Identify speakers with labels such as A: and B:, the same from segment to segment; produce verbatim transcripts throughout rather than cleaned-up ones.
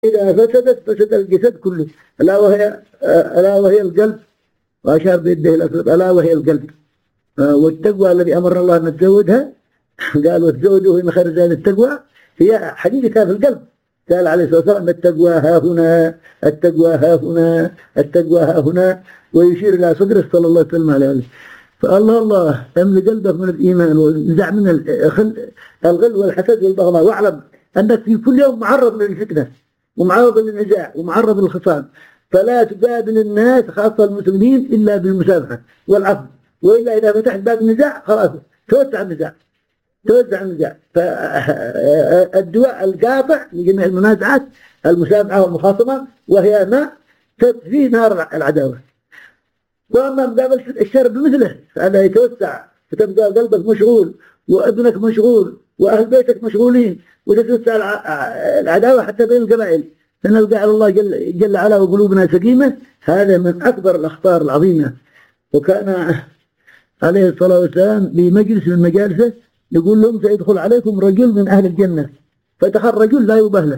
A: إذا فسدت فسد الجسد كله، ألا وهي ألا وهي القلب. وأشار بيده إلى ألا وهي القلب. والتقوى الذي أمر الله أن نتزودها، قال وتزودوا من خير زاد التقوى، هي حقيقة في القلب. قال عليه الصلاة والسلام التقوى ها هنا، التقوى ها هنا، التقوى ها هنا، ويشير إلى صدره صلى الله عليه وسلم عليه. فالله الله املي قلبك من الإيمان وانزع من الغل والحسد والبغضاء، واعلم أنك في كل يوم معرض للفتنة ومعرض للنزاع ومعرض للخصام، فلا تقابل الناس خاصة المسلمين إلا بالمسامحة والعفو، وإلا إذا فتحت باب النزاع خلاص توسع النزاع توسع النزاع. فالدواء القاطع لجميع المنازعات المسامحة والمخاصمة، وهي ما تطفي نار العداوة. وأما مقابلة الشر بمثله فهذا يتوسع، فتبقى قلبك مشغول وابنك مشغول وأهل بيتك مشغولين، وتتوسع العداوة حتى بين القبائل، فنلقى على الله جل, جل على وقلوبنا سقيمة. هذا من أكبر الأخطار العظيمة. وكان عليه الصلاة والسلام بمجلس من مجالسه يقول لهم سيدخل عليكم رجل من أهل الجنة، فدخل رجل لا يبهله،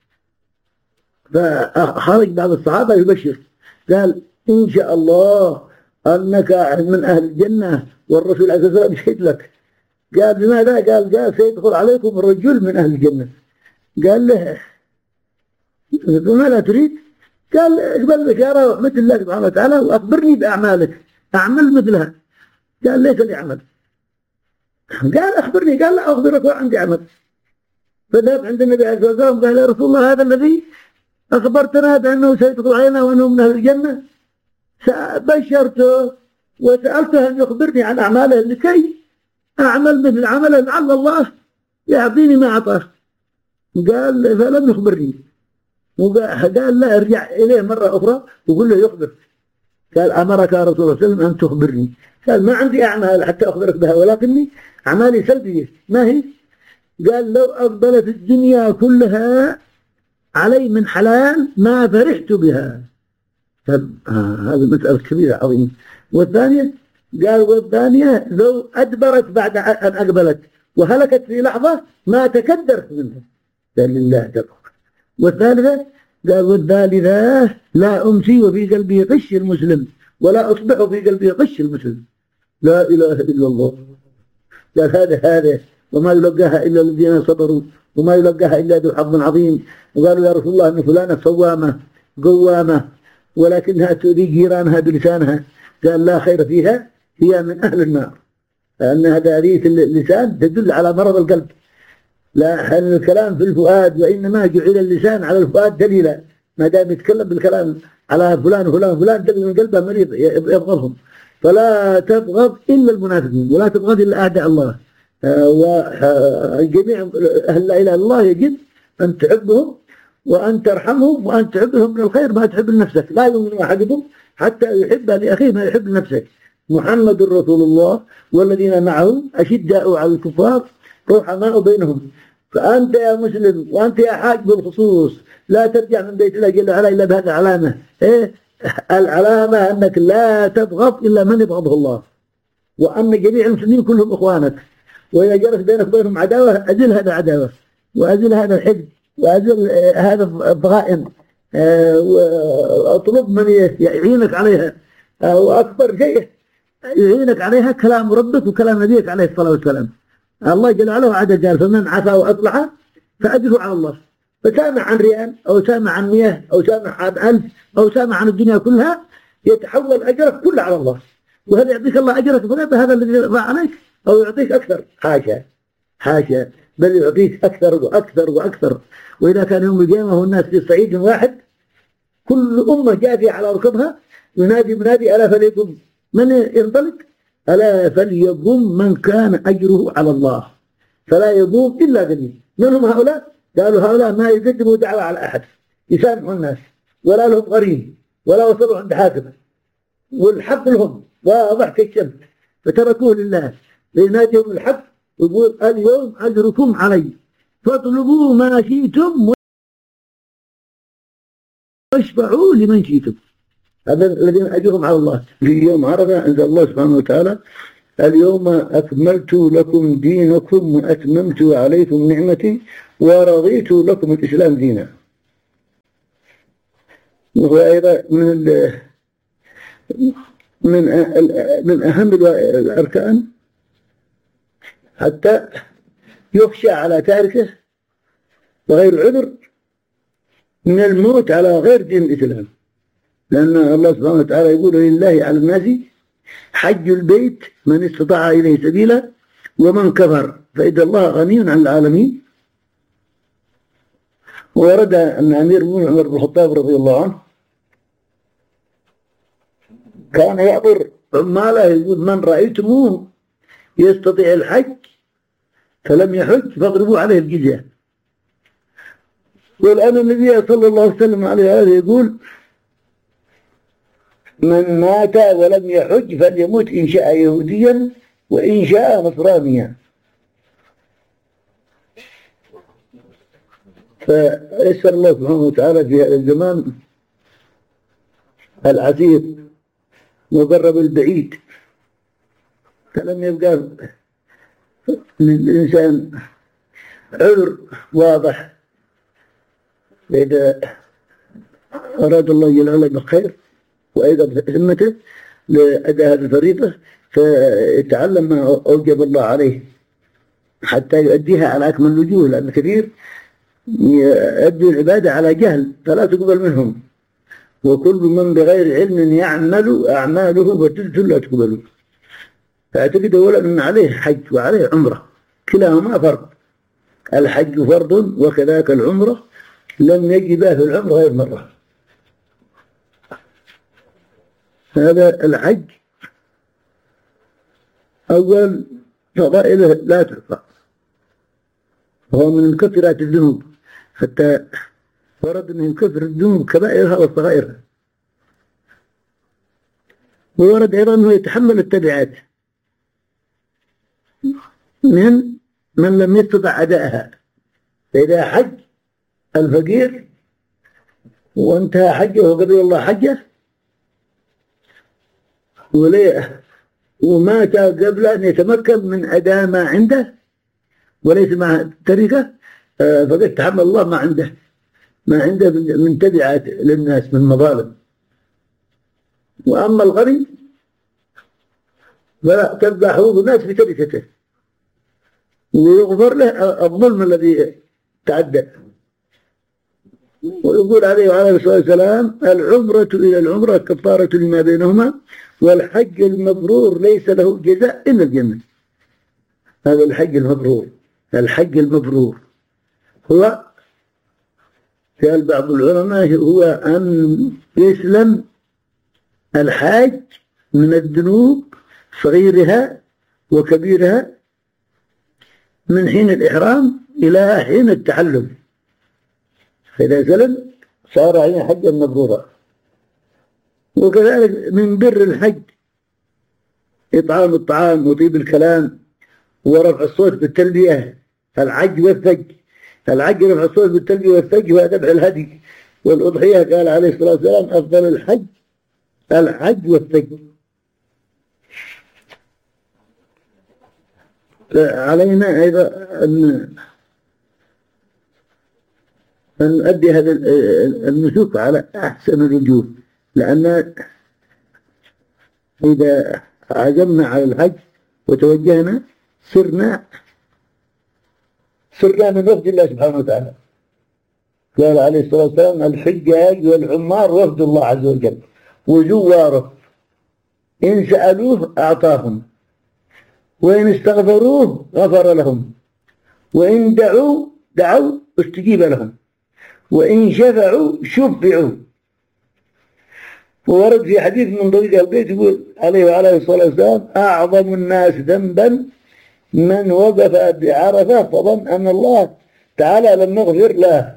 A: فخرج بعض الصحابة يبشر، قال إن شاء الله أنك من أهل الجنة والرسول عليه الصلاة والسلام يشهد لك. قال لماذا؟ قال قال سيدخل عليكم رجل من أهل الجنة. قال له ما لا تريد؟ قال اقبل بشارة مثل الله سبحانه وتعالى وأخبرني بأعمالك، أعمل مثلها. قال ليس لي عمل. قال أخبرني. قال لا أخبرك وعندي عمل. فذهب عند النبي عليه الصلاة والسلام قال يا رسول الله هذا الذي أخبرتنا بأنه سيدخل علينا وأنه من أهل الجنة بشرته وسألته أن يخبرني عن أعماله لكي أعمل مثل عمله لعل الله يعطيني ما أعطاه. قال فلم يخبرني. قال لا ارجع إليه مرة أخرى وقل له يخبر. قال أمرك يا رسول الله صلى الله عليه وسلم أن تخبرني. قال ما عندي أعمال حتى أخبرك بها، ولكني أعمالي سلبية. ما هي؟ قال لو أقبلت الدنيا كلها علي من حلال ما فرحت بها. آه هذه مسألة كبيرة عظيمة. والثانية قال والثانية لو أدبرت بعد أن أقبلت وهلكت في لحظة ما تكدرت منها. قال لله تبارك. والثالثة قال والثالثة لا أمسي وفي قلبي غش المسلم ولا أصبح في قلبي غش المسلم. لا إله إلا الله. قال هذا هذا وما يلقاها إلا الذين صبروا وما يلقاها إلا ذو حظ عظيم. وقالوا يا رسول الله أن فلانة صوامة قوامة ولكنها تؤذي جيرانها بلسانها. قال لا خير فيها، هي من أهل النار. لأن هذه اللسان تدل على مرض القلب. لا الكلام في الفؤاد، وإنما جعل اللسان على الفؤاد دليلا. ما دام يتكلم بالكلام على فلان وفلان وفلان دليل من قلبه مريض يبغضهم. فلا تبغض إلا المنافقين ولا تبغض إلا أعداء الله. وجميع أهل لا إله إلا الله يجب أن تحبهم وأن ترحمهم وأن تحبهم من الخير ما تحب لنفسك. لا يؤمن أحدكم حتى يحب لأخيه ما يحب لنفسك. محمد رسول الله والذين معه أشداء على الكفار رحماء بينهم. فأنت يا مسلم وأنت يا حاج بالخصوص لا ترجع من بيت الله جل وعلا إلا بهذه العلامة. إيه العلامة أنك لا تبغض إلا من يبغضه الله، وأن جميع المسلمين كلهم إخوانك. وإذا جرت بينك وبينهم عداوة أزل هذا عداوة وأزل هذا الحقد وأزل هذا الضغائن، وأطلب من يعينك عليها. وأكبر شيء يعينك عليها كلام ربك وكلام نبيك عليه الصلاة والسلام. الله جل وعلا وعد قال فمن عفا وأصلح فأجره على الله. فسامع عن ريال أو سامع عن مياه أو سامع عن ألف أو سامع عن الدنيا كلها يتحول أجرك كله على الله. وهذا يعطيك الله أجرك فقط هذا الذي يرضى عليك أو يعطيك أكثر. حاشا حاشا، بل يعطيك أكثر وأكثر وأكثر. وإذا كان يوم القيامة والناس في صعيد واحد كل أمة جاثية على ركبها ينادي منادي ألا فليقم من ينطلق؟ ألا فليقم من كان أجره على الله فلا يقوم إلا قليل. من هم هؤلاء؟ قالوا هؤلاء ما يقدموا دعوة على أحد يسامحوا الناس ولا لهم قرين ولا وصلوا عند حاكمه والحق لهم واضح كالشمس فتركوه لله ليناديهم الحق ويقول اليوم أجركم علي فاطلبوا ما شئتم واشفعوا لمن شئتم. هذا الذين أجرهم على الله. في يوم عرفة عند الله سبحانه وتعالى اليوم أكملت لكم دينكم وأتممت عليكم نعمتي ورضيت لكم الإسلام دينا. وهو أيضا من من من أهم الأركان، حتى يخشى على تاركه بغير عذر من الموت على غير دين الإسلام، لأن الله سبحانه وتعالى يقول لله على الناس حج البيت من استطاع إليه سبيلا ومن كفر فإن الله غني عن العالمين. ورد أن أمير المؤمنين عمر بن الخطاب رضي الله عنه كان يأمر عماله يقول من رأيتموه يستطيع الحج فلم يحج فاضربوا عليه الجزية. والآن النبي صلى الله عليه وسلم عليه يقول من مات ولم يحج فليموت إن شاء يهوديا وإن شاء نصرانيا. فيسر الله سبحانه وتعالى في هذا الزمان العسير وقرب البعيد، فلم يبقى للإنسان عذر واضح إذا أراد الله جل وعلا بالخير وأيضا بهمته لأداء هذه الفريضة، فيتعلم ما أوجب الله عليه حتى يؤديها على أكمل الوجوه، لأن كثير يؤدي العبادة على جهل فلا تقبل منهم، وكل من بغير علم يعمل أعماله فتلك لا تقبل. فأعتقد أولا أن عليه حج وعليه عمرة، كلاهما فرض، الحج فرض وكذاك العمرة لم يجب في العمر غير مرة. هذا الحج أول فضائله لا تحصى، وهو من مكفرات الذنوب، حتى ورد أنه يكفر الذنوب كبائرها وصغائرها. وورد أيضا أنه يتحمل التبعات من من لم يستطع أداءها. فإذا حج الفقير وانتهى حجه وقبل الله حجه وليه ومات قبل أن يتمكن من أداء ما عنده وليس مع تركه، فقد تحمل الله ما عنده ما عنده من تبعات للناس من مظالم. وأما الغني فلا تبقى حقوق الناس في تركته ويغفر له الظلم الذي تعدى. ويقول عليه وعلى الصلاة والسلام العمرة إلى العمرة كفارة لما بينهما والحج المبرور ليس له جزاء إلا الجنة. هذا الحج المبرور. الحج المبرور هو قال بعض العلماء هو أن يسلم الحاج من الذنوب صغيرها وكبيرها من حين الإحرام إلى حين التحلل، فإذا سلم صار عليه حجا مبرورا. وكذلك من بر الحج إطعام الطعام وطيب الكلام ورفع الصوت بالتلبية، العج والثج. العج رفع الصوت بالتلبية والثج وذبح الهدي والأضحية. قال عليه الصلاة والسلام أفضل الحج العج والثج. علينا أيضا أن أن نؤدي هذا النسك على أحسن الوجوه، لأن إذا عزمنا على الحج وتوجهنا صرنا صرنا من وفد الله سبحانه وتعالى. قال عليه الصلاة والسلام الحجاج والعمار وفد الله عز وجل وزواره، إن سألوه أعطاهم وإن استغفروه غفر لهم وإن دعوا دعوا استجيب لهم وإن شفعوا شفعوا. وورد في حديث من طريق البيت يقول عليه وعلى الصلاة والسلام أعظم الناس ذنبا من وقف بعرفة فظن أن الله تعالى لم يغفر له.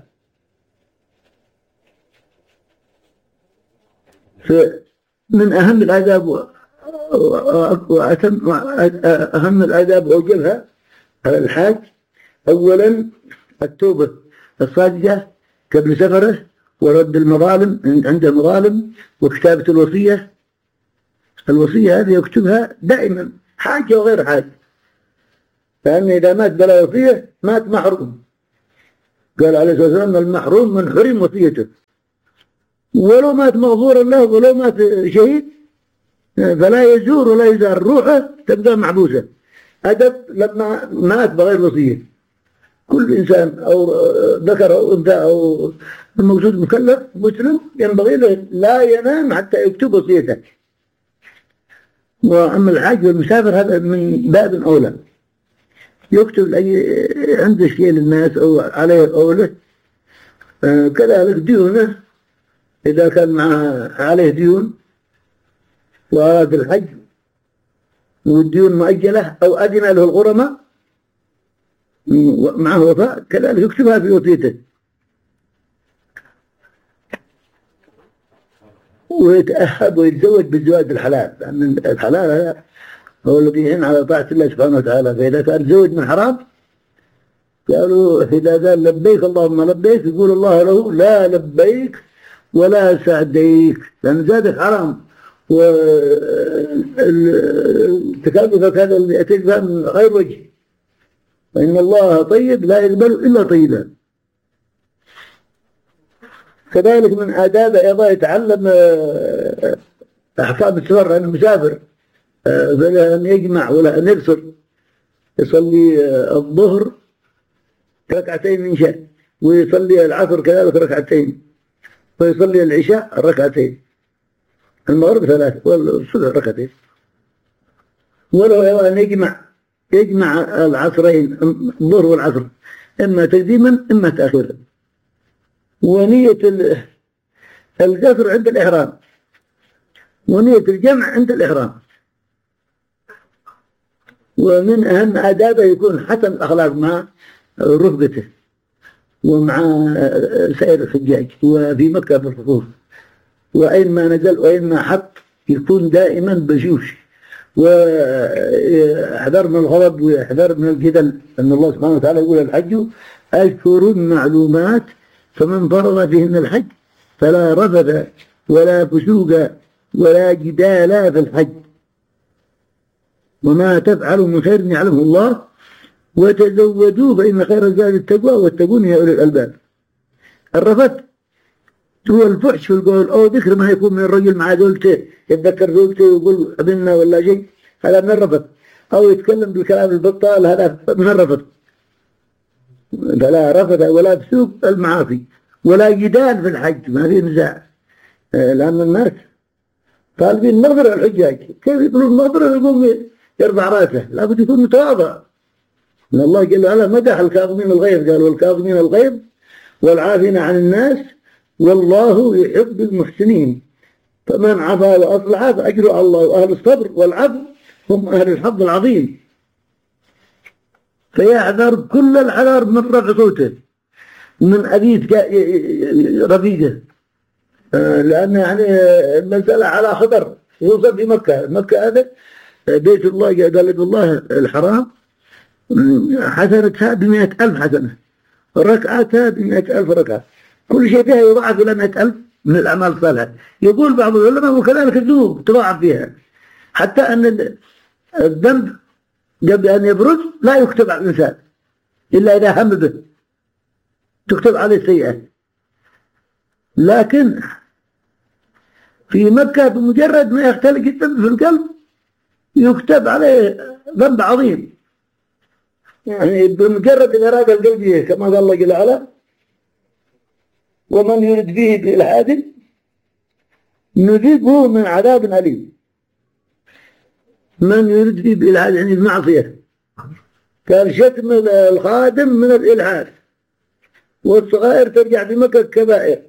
A: من أهم الآداب وأتم أهم الآداب أوجبها على الحاج أولا التوبة الصادقة قبل سفره ورد المظالم عند المظالم وكتابة الوصية. الوصية هذه يكتبها دائما حاجة وغير حاجة، لأن إذا مات بلا وصية مات محروم. قال عليه الصلاة والسلام المحروم من حرم وصيته. ولو مات مغفورا له، ولو مات شهيد فلا يزور ولا يزار، روحه تبقى محبوسة. أدب لما مات بغير وصية. كل إنسان أو ذكر أو أنثى أو الموجود مكلف مسلم ينبغي له لا ينام حتى يكتب وصيته. وأما الحاج والمسافر هذا من باب أولى، يكتب عنده شيء للناس أو عليه أوله. آه كذلك ديونه إذا كان معه عليه ديون وأراد الحج والديون مؤجلة أو أذن له الغرماء معه وفاء كذلك يكتبها في وصيته. ويتأهب ويتزوج بالزواج الحلال، لأن الحلال هو الذي يعين على طاعة الله سبحانه وتعالى. فإذا كان تزوج من حرام قالوا إذا قال لبيك اللهم لبيك يقول الله له لا لبيك ولا سعديك، لأن زادك حرام. والتكلفك هذا اللي أتيت بها من غير وجه، فإن الله طيب لا يقبل إلا طيبا. كذلك من آداب أيضا يتعلم أحكام السفر، أنه مسافر فلا أن يجمع ولا أن يقصر، يصلي الظهر ركعتين إن شاء، ويصلي العصر كذلك ركعتين، ويصلي العشاء ركعتين، المغرب ثلاثة والصبح ركعتين. ولو أن يجمع يجمع العصرين الظهر والعصر إما تقديما إما تأخيرا. ونية القصر عند الإحرام، ونية الجمع عند الإحرام. ومن أهم آدابه يكون حسن الأخلاق مع رفقته ومع سائر الحجاج وفي مكة بالخصوص، وأينما نزل وأينما حط يكون دائما بشوش، ويحذر من الغضب ويحذر من الجدل، أن الله سبحانه وتعالى يقول الحج أشهر معلومات فمن فرض فيهن الحج فلا رفث ولا فسوق ولا جدال في الحج وما تفعل من خير يعلمه الله وتزودوا فإن خير الزاد التقوى واتقون يا أولي الألباب. الرفث هو الفحش في القول أو ذكر ما يكون من الرجل مع زوجته، يتذكر زوجته ويقول ابننا ولا شيء، هذا من الرفث. أو يتكلم بالكلام البطال، هذا من الرفث. فلا رفث ولا فسوق المعاصي ولا جدال في الحج، ما في نزاع. لأن الناس طالبين مغفرة الحجاج، كيف يطلب مغفرة يقوم يرفع راسه؟ لابد يكون متواضع. إن الله جل وعلا مدح الكاظمين الغيظ، قال والكاظمين الغيظ والعافين عن الناس والله يحب المحسنين. فمن عفا وأصلح فأجره على الله، وأهل الصبر والعفو هم أهل الحظ العظيم. فيحذر كل الحذر من رفع صوته من أذية رفيقه، لأن يعني المسألة على خطر. يوصل في مكة، مكة هذا بيت الله جل الله الحرام، حسنتها بمئة ألف حسنة، ركعتها بمئة ألف ركعة، كل شيء فيها يضاعف إلى مئة ألف من الأعمال الصالحة. يقول بعض العلماء وكذلك الذنوب تضاعف فيها، حتى أن الذنب قبل أن يبرز لا يكتب على الإنسان إلا إذا هم به، تكتب عليه سيئة. لكن في مكة بمجرد ما يختلق الذنب في القلب يكتب عليه ذنب عظيم، يعني بمجرد الإرادة القلبية، كما قال الله جل وعلا ومن يرد فيه بإلحاد نذيقه من عذاب أليم. من يرد فيه بإلحاد يعني المعصية، كان شتم الخادم من الإلحاد، والصغائر ترجع في مكة كبائر،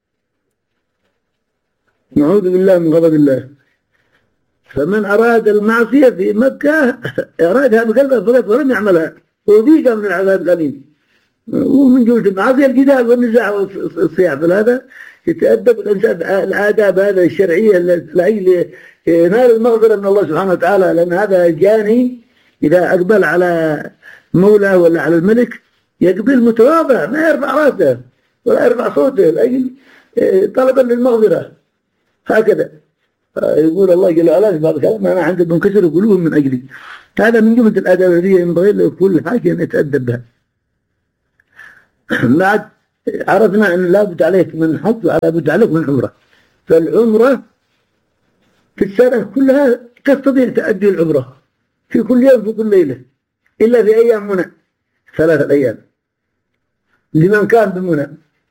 A: نعوذ بالله من غضب الله. فمن أراد المعصية في مكة أرادها بقلبه فقط ولم يعملها وذيق من العذاب الأليم. ومن جملة المعاصي الجدال والنزاع والصياح. فهذا يتأدب الإنسان الآداب هذا الشرعية لأجل ينال المغفرة من الله سبحانه وتعالى، لأن هذا جاني إذا أقبل على مولاه ولا على الملك يقبل متواضع، ما يرفع راسه ولا يرفع صوته لأجل طلبا للمغفرة. هكذا يقول الله جل وعلا في بعض الكلام أنا عند منكسر قلوبهم من أجلي. هذا من جملة الآداب التي ينبغي لكل حاجة أن يتأدب بها. بعد عرفنا أن لا بد عليك من حج ولا بد عليك من عمرة. فالعمرة في السنة كلها تستطيع تؤدي العمرة في كل يوم في كل ليلة، إلا في أيام منى ثلاثة أيام لمن كان بمنى،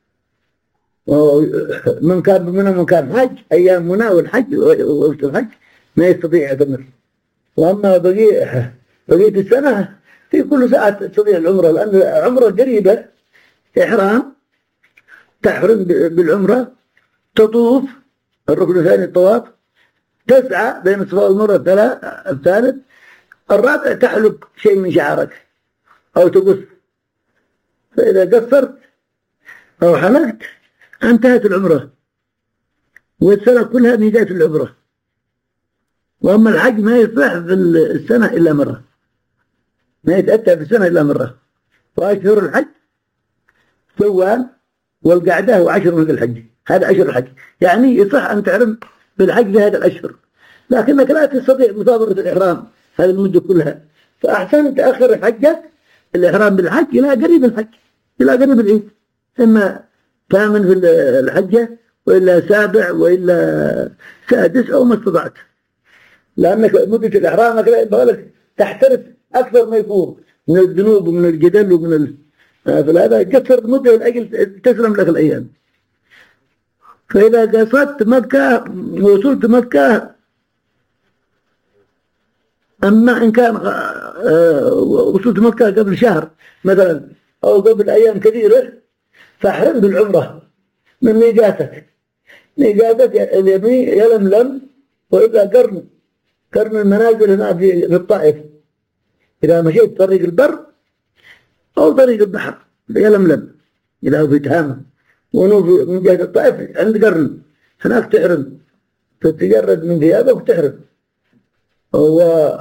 A: من كان بمنى من كان حج أيام منى والحج ووقت الحج ما يستطيع يعتمر. وأما بقية بقية السنة في كل ساعة تستطيع العمرة، لأن العمرة قريبة إحرام، تحرم بالعمرة، تطوف الركن الثاني الطواف، تسعى بين الصفا والمروة الثالث، الرابع تحلق شيء من شعرك أو تقص، فإذا قصرت أو حلقت انتهت العمرة، والسنة كلها ميقات العمرة. وأما الحج ما يصح في السنة إلا مرة، ما يتأتى في السنة إلا مرة. وأشهر الحج شوال والقعدة وعشر من الحج، هذا أشهر الحج، يعني يصح أن تعلم بالحج في هذا الأشهر، لكنك لا تستطيع مصادرة الإحرام هذه المدة كلها، فأحسن تأخر حجك الإحرام بالحج إلى قريب الحج، إلى قريب العيد، إما ثامن في الحجة وإلا سابع وإلا سادس أو ما استطعت، لأنك مدة الإحرام يبغى تحترف أكثر ما يكون من الذنوب ومن الجدل ومن ال... فهذا يكثر المدة لأجل تسلم لك الأيام. فإذا قصدت مكة ووصلت مكة، أما إن كان وصلت مكة قبل شهر مثلا أو قبل أيام كثيرة، فاحرم بالعمرة من ميقاتك، ميقاتك اليمين يلملم وإذا قرن قرن المنازل هنا في الطائف، إذا مشيت طريق البر أو طريق البحر يلملم إذا هو في تهامة، ونو من جهة الطائف عند قرن هناك تحرم، تتجرد من ثيابك وتحرم. و...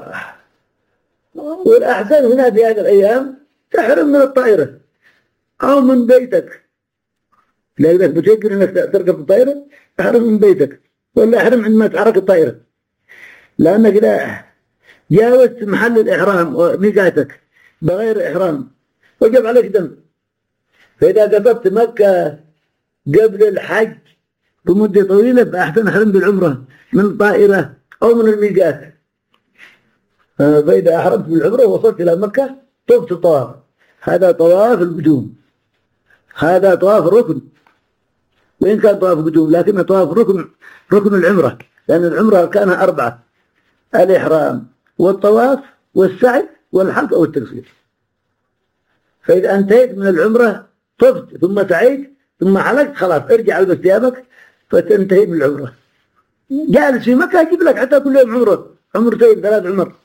A: والأحسن هنا في هذه الأيام تحرم من الطائرة أو من بيتك، لأنك بتقدر أنك تركب الطائرة احرم من بيتك، ولا احرم عندما تحرك الطائرة، لأنك إذا جاوزت محل الإحرام وميقاتك بغير إحرام وجب عليك دم. فإذا قصدت مكة قبل الحج بمدة طويلة فأحسن احرم بالعمرة من الطائرة أو من الميقات. فإذا أحرمت بالعمرة ووصلت إلى مكة طفت الطواف، هذا طواف القدوم، هذا طواف الركن، وإن كان طواف قدوم لكن طواف ركن ركن العمرة، لأن العمرة أركانها أربعة: الإحرام والطواف والسعي والحلق أو التقصير. فإذا انتهيت من العمرة طفت ثم سعيت ثم حلقت، خلاص ارجع البس ثيابك فتنتهي من العمرة. جالس في مكة يجيب لك حتى كل يوم عمرة، عمرتين ثلاث عمر.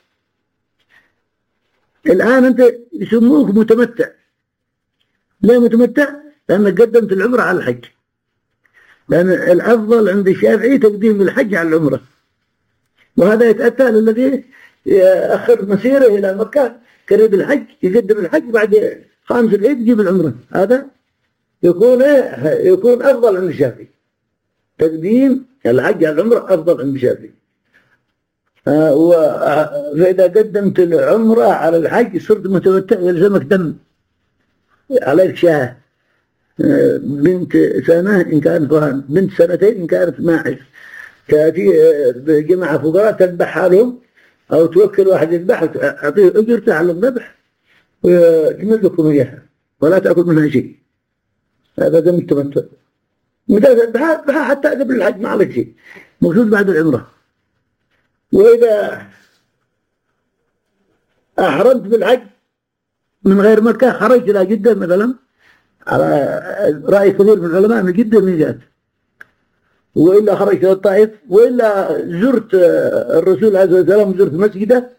A: الآن أنت يسموك متمتع. ليه متمتع؟ لأنك قدمت العمرة على الحج، لأن الأفضل عند الشافعي تقديم الحج على العمرة، وهذا يتأتى للذي يأخر مسيره إلى مكة قريب الحج يقدم الحج بعد خامس العيد يجيب العمرة، هذا يكون يكون أفضل عند الشافعي، تقديم الحج على العمرة أفضل عند الشافعي. فإذا قدمت العمرة على الحج صرت متمتع يلزمك دم، عليك شاه بنت سنة إن كانت ظهر، بنت سنتين إن كانت ماعز، تأتي جماعة فقراء تذبحها لهم أو توكل واحد يذبح تعطيه أجرته على الذبح وتمد لكم إياها ولا تأكل منها شيء، هذا دم التمتع. متى تذبحها حتى قبل الحج ما عليك شيء، مقصود بعد العمرة. وإذا أحرمت بالحج من غير مكة خرجت إلى جدة مثلا، على رأي كثير من العلماء من جدة ميقات، وإلا خرجت إلى الطائف، وإلا زرت الرسول عليه الصلاة والسلام زرت مسجده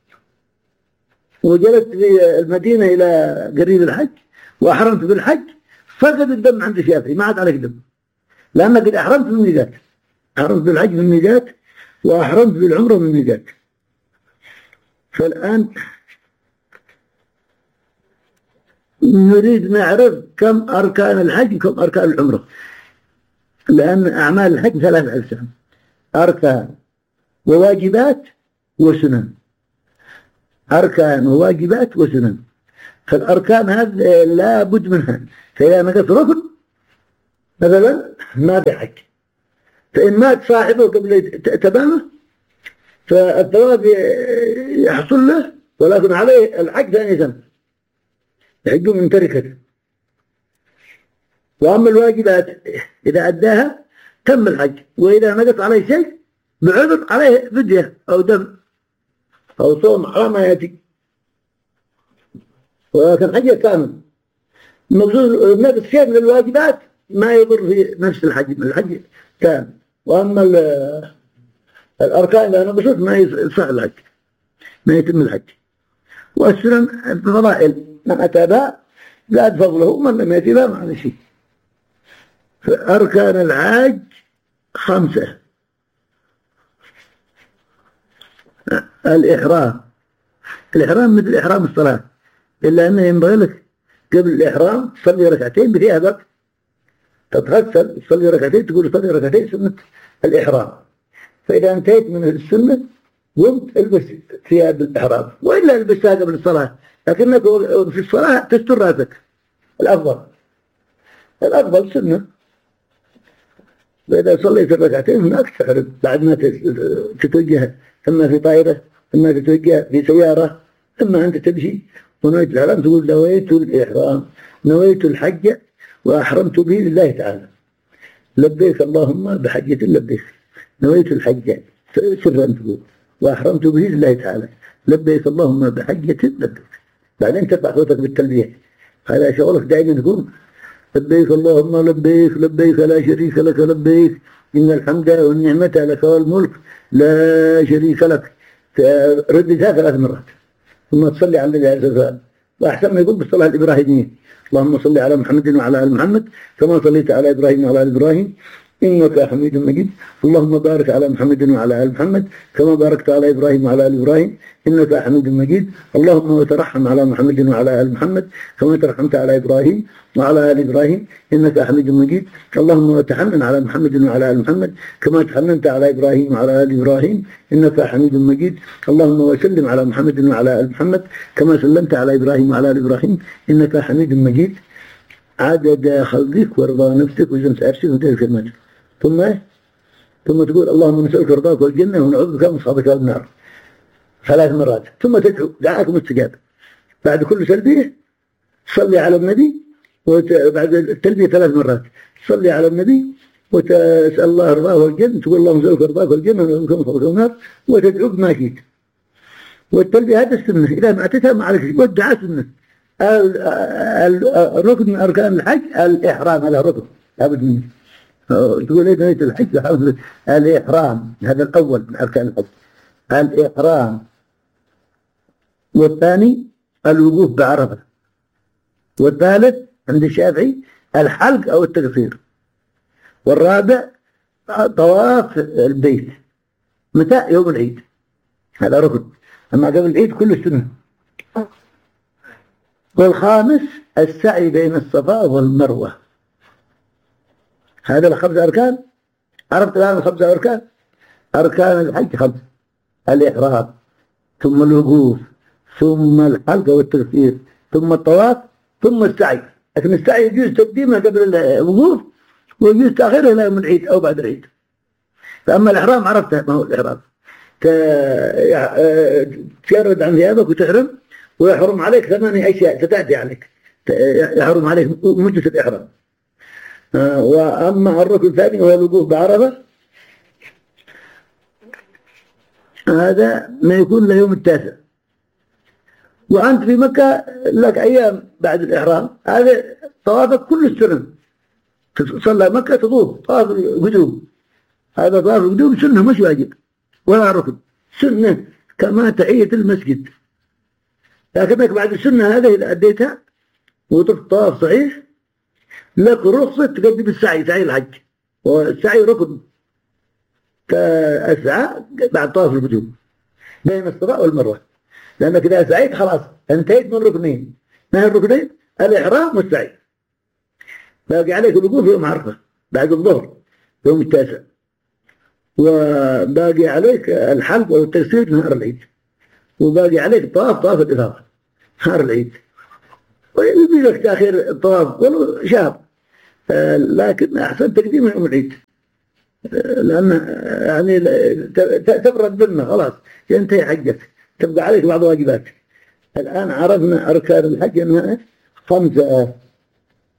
A: وجلست في المدينة إلى قريب الحج وأحرمت بالحج، فقد الدم عند الشافعي ما عاد عليك دم، لأنك قد أحرمت من ميقات، أحرمت بالحج من ميقات وأحرمت بالعمرة من ميقات. فالآن نريد نعرف كم أركان الحج وكم أركان العمرة، لأن أعمال الحج ثلاث أقسام: أركان وواجبات وسنن. أركان وواجبات وسنن. فالأركان هذه لا بد منها، فإذا نقص ركن مثلا ما في حج، فإن مات صاحبه قبل تمامه فالثواب يحصل له، ولكن عليه الحج ثاني سنة يحج من تركته. وأما الواجبات إذا أداها تم الحج، وإذا نقص عليه شيء بعذر عليه فدية أو دم أو صوم على ما يأتي، ولكن حج كامل. المقصود نقص شيء من الواجبات ما يضر في نفس الحج، من الحج كامل. وأما الأركان إذا نقصت ما يصح الحج، ما يتم الحج. والسنن الفضائل من أتى بها زاد فضله، من لم يأتي بها ما عليه شيء. فأركان الحج خمسة: الإحرام. الإحرام مثل إحرام الصلاة، إلا أنه ينبغي لك قبل الإحرام تصلي ركعتين بثيابك، تتغسل تصلي ركعتين، تقول صلي ركعتين سنة الإحرام. فإذا انتهيت من السنة قمت البس ثياب الإحرام، وإلا البسها قبل الصلاة، لكنك في الصلاة تستر راسك. الأفضل الأفضل سنة. فإذا صليت الركعتين هناك تحرم بعد ما تتوجه، إما في طائرة، إما تتوجه في سيارة، إما أنت تمشي ونويت الإحرام تقول نويت الإحرام، نويت الحج وأحرمت به لله تعالى، لبيك اللهم بحجة لبيك، نويت الحج سرا تقول وأحرمت به لله تعالى، لبيك اللهم بحجة لبيك. بعدين ترفع صوتك بالتلبية، هذا شغلك دائما تقول لبيك اللهم لبيك، لبيك لا شريك لك لبيك، إن الحمد والنعمة لك والملك لا شريك لك. ردتها ثلاث مرات ثم تصلي على النبي عليه الصلاة والسلام. وأحسن ما يقول بالصلاة الإبراهيمية: اللهم صل على محمد وعلى آل محمد كما صليت على إبراهيم وعلى آل إبراهيم إنك حميد مجيد، اللهم بارك على محمد وعلى آل محمد كما باركت على إبراهيم وعلى آل إبراهيم إنك حميد مجيد، اللهم وترحم على محمد وعلى آل محمد كما ترحمت على إبراهيم وعلى آل إبراهيم إنك حميد مجيد، اللهم وتحنن على محمد وعلى آل محمد كما تحننت على إبراهيم وعلى آل إبراهيم إنك حميد مجيد، اللهم وسلم على محمد وعلى آل محمد كما سلمت على إبراهيم وعلى آل إبراهيم إنك حميد مجيد، عدد خلقك ورضا نفسك وزنة عرشك وتلك كلماتك. ثم ثم تقول اللهم نسألك رضاك والجنة ونعوذ بك من سخطك والنار ثلاث مرات، ثم تدعو دعاءك مستجاب. بعد كل تلبية تصلي على النبي، وبعد التلبية ثلاث مرات تصلي على النبي وتسأل الله رضاه والجنة، تقول اللهم نسألك رضاك والجنة ونعوذ بك من سخطك والنار، وتدعو بما شئت. والتلبية هذا السنة، إذا ما أتيتها ما عليك شيء، والدعاء سنة. الركن من أركان الحج الإحرام، هذا ركن لابد منه. تقول ايه نية الحج؟ الإحرام هذا الأول من أركان الحج، الإحرام. والثاني الوقوف بعرفة. والثالث عند الشافعي الحلق أو التقصير. والرابع طواف البيت. متى؟ يوم العيد، هذا ركن. أما قبل العيد كله سنة. والخامس السعي بين الصفا والمروة. هذا الخمس أركان. عرفت الآن الخمس أركان؟ أركان الحج خمس: الإحرام، ثم الوقوف، ثم الحلق والتقصير، ثم الطواف، ثم السعي. لكن السعي يجوز تقديمه قبل الوقوف، ويجوز تأخيره إلى يوم العيد أو بعد العيد. فأما الإحرام عرفته ما هو الإحرام، تجرد عن ثيابك وتحرم، ويحرم عليك ثمانية أشياء ستأتي عليك، يحرم عليك مدة الإحرام. وأما الركن الثاني وهو الوقوف بعرفة، هذا ما يكون له يوم التاسع، وأنت في مكة لك أيام بعد الإحرام. هذا طوافك كل السنة، تصلى مكة تطوف طواف القدوم، هذا طواف القدوم سنة مش واجب ولا ركن، سنة كما تحية المسجد. لكنك بعد السنة هذه إذا أديتها وطفت طواف صحيح لك رخصة تقدم السعي، سعي الحج، والسعي ركن كالسعي بعد طواف القدوم بين الصفا والمروة، لأنك إذا سعيت خلاص انتهيت من ركنين. ما هي الركنين؟ الإحرام والسعي. باقي عليك الوقوف يوم عرفة بعد الظهر يوم التاسع، وباقي عليك الحلق والتقصير نهار العيد، وباقي عليك طواف طواف الإفاضة نهار العيد، ويجي لك تأخير الطواف ولو شهر، لكن أحسن تقديم يوم العيد. لأن يعني تبرد ذمة خلاص ينتهي حجك، تبقى عليك بعض واجباتك. الآن عرفنا أركان الحج أنها خمسة.